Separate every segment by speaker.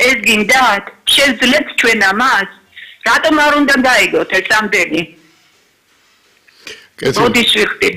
Speaker 1: ეს გინდათ შეძლებთ ჩვენ ამას რატომ არ უნდა დაიგოთ ეს ამდენი როდის ვიხდი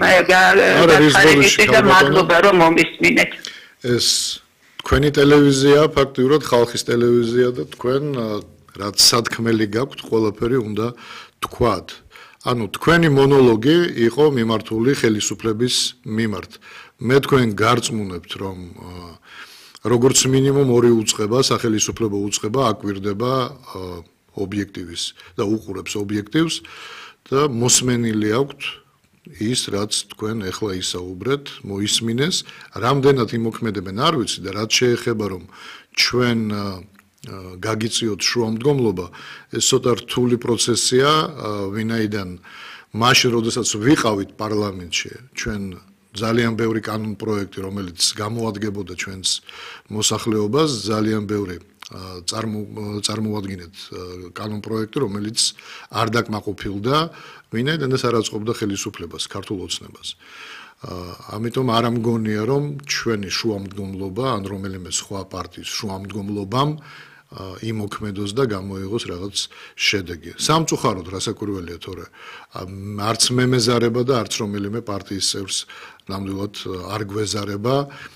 Speaker 1: და მადლობა რომ მომისმინეთ
Speaker 2: ეს თქვენი ტელევიზია ფაქტიურად ხალხის ტელევიზია და თქვენ რაც სათქმელი გაქვთ ყველაფერი უნდა თქვათ ანუ თქვენი მონოლოგი იყო მიმართული ხელისუფლების მიმართ მე თქვენ გარწმუნებთ რომ როგორც მინიმუმ ორი უწყება სახელისუფლებო უწყება აკვირდება ობიექტივის და უყურებს ობიექტივს და მოსმენილი აქვთ ის რაც თქვენ ახლა ისაუბრეთ მოისმინეს რამდენად იმოქმედებენ არ ვიცი და რაც შეეხება რომ ჩვენ გაგიწიოთ შუამდგომლობა ეს ცოტა რთული პროცესია ვინაიდან მაშინ როდესაც ვიყავით პარლამენტში ჩვენ ძალიან ბევრი კანონ პროექტი რომელიც გამოადგებოდა ჩვენს მოსახლეობას ძალიან ბევრი წარმოვადგინეთ კანონ პროექტი რომელიც არ დაკმაყოფილდა ვინაიდან ეს არ აწყობდა ხელისუფლებას ქართულ ოცნებას ამიტომ არ ამგონია რომ ჩვენი შუამდგომლობა ან რომელიმე სხვა პარტიის შუამდგომლობამ იმოქმედოს და გამოიღოს რაღაც შედეგი. სამწუხაროდ რასაკვირველია თორე არც მემეზარება და არც რომელიმე პარტიის წევრს ნამდვილად არ გვეზარება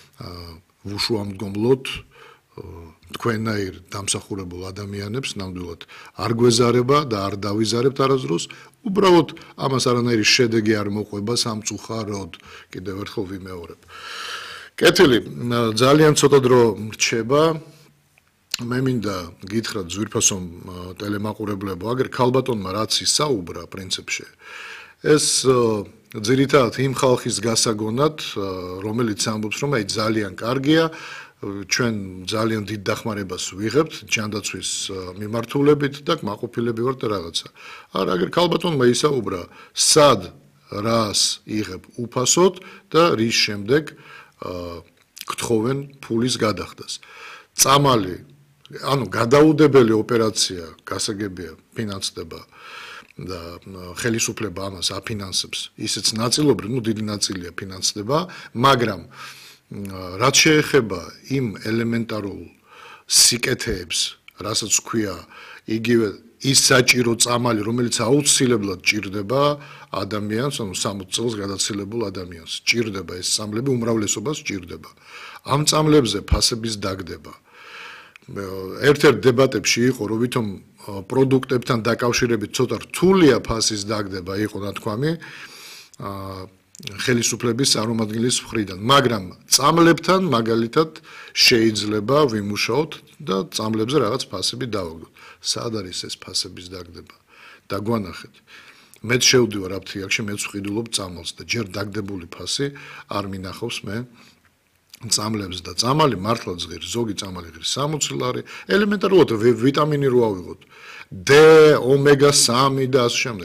Speaker 2: უშუამდგომლოდ თქვენაირ დამსახურებულ ადამიანებს ნამდვილად არ გვეზარება და არ დავიზარებთ არასდროს უბრალოდ ამას არანაირი შედეგი არ მოყვება სამწუხაროდ კიდევ ერთხელ ვიმეორებ. კეთილი ძალიან ცოტა დრო რჩება მე მინდა გითხრათ ძვირფასო ტელემაყურებლებო აგერ ქალბატონმა რაც ისაუბრა პრინციპში ეს ძირითადად იმ ხალხის გასაგონად რომელიც ამბობს რომ აი ძალიან კარგია ჩვენ ძალიან დიდ დახმარებას ვიღებთ ჯანდაცვის მიმართულებით და კმაყოფილები ვართ და რაღაცა არა აგერ ქალბატონმა ისაუბრა სად რას იღებ უფასოდ და რის შემდეგ გთხოვენ ფულის გადახდას წამალი ანუ გადაუდებელი ოპერაცია გასაგებია ფინანსდება და ხელისუფლება ამას აფინანსებს ისიც ნაწილობრივ ნუ დიდი ნაწილია ფინანსდება მაგრამ რაც შეეხება იმ ელემენტარულ სიკეთეებს რასაც ქვია იგივე ის საჭირო წამალი რომელიც აუცილებლად ჭირდება ადამიანს ანუ 60 წელს გადაცილებულ ადამიანს ჭირდება ეს წამლები უმრავლესობას ჭირდება ამ წამლებზე ფასების დაგდება ერთ-ერთ დებატებში იყო რომ ვითომ პროდუქტებთან დაკავშირებით ცოტა რთულია ფასის დაგდება იყო ნათქვამი ხელისუფლების წარმომადგენლის მხრიდან მაგრამ წამლებთან მაგალითად შეიძლება ვიმუშაოთ და წამლებზე რაღაც ფასები დავაგდოთ სად არის ეს ფასების დაგდება დაგვანახეთ მეც შევდივარ აფთიაქში მეც ვყიდულობ წამალს და ჯერ დაგდებული ფასი არ მინახავს მე წამლებს და წამალი მართლა ზღირ ზოგი წამალი ღირს 60 ლარი ელემენტარულად ვიტამინი რო ავიღოთ D ომეგა 3 და ასე შემდეგ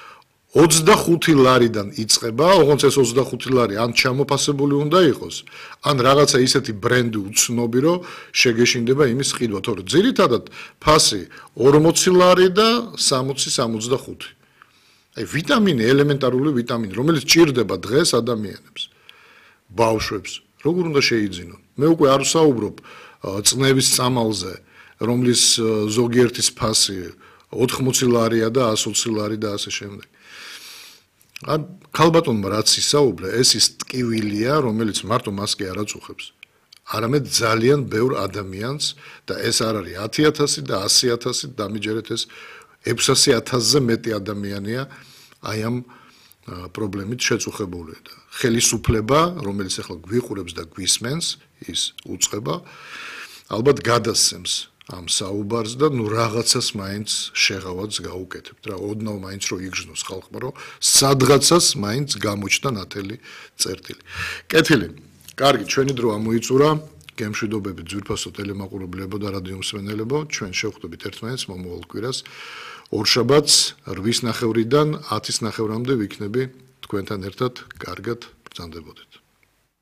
Speaker 2: 25 ლარიდან იწყება, ოღონდ ეს 25 ლარი ან ჩამოფასებული უნდა იყოს, ან რაღაცა ისეთი ბრენდი უცნობი, რომ შეგეშინდება იმის ყიდვა, თორე ძირითადად ფასი 40 ლარი და 60-65. აი ვიტამინი, ელემენტარული ვიტამინი, რომელიც ჭირდება დღეს ადამიანებს, ბავშვებს, როგორ უნდა შეიძინონ. მე უკვე არ ვსაუბრობ წნევის წამალზე, რომლის ზოგიერთის ფასი 80 ლარია და 120 ლარი და ასე შემდეგ. ქალბატონმა რაც ისაუბრა, ეს ის ტკივილია, რომელიც მარტო მას კი არ აწუხებს. არამედ ძალიან ბევრ ადამიანს და ეს არ არის 10,000 და 100,000 დამიჯერეთ ეს 600,000-ზე მეტი ადამიანია აი ამ პრობლემით შეწუხებული და ხელისუფლება, რომელიც ახლა გვიყურებს და გვისმენს, ის უწყება, ალბათ გადასცემს ამ საუბარს და ნუ რაღაცას მაინც შეღავადს გაუკეთებთ რა ოდნავ მაინც რო იგრძნოს ხალხმა რომ სადღაცას მაინც გამოჩნდა ნათელი წერტილი. კეთილი. კარგი, ჩვენი დრო ამოიწურა. გემშვიდობები ძვირფასო ტელემაყურებლებო და რადიო მსმენელებო, ჩვენ შევხვდებით ერთმანეთს მომავალ კვირას ორშაბათს 8:30-დან 10:30-მდე ვიქნები თქვენთან ერთად. კარგად ბრძანდებოდეთ.